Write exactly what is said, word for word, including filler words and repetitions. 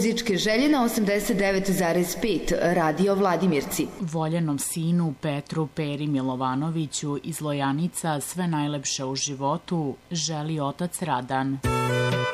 muzičke želje na osamdeset devet zarez pet Radio Vladimirci. Voljenom sinu Petru Peri Milovanoviću iz Lojanica sve najlepše u životu želi otac Radan.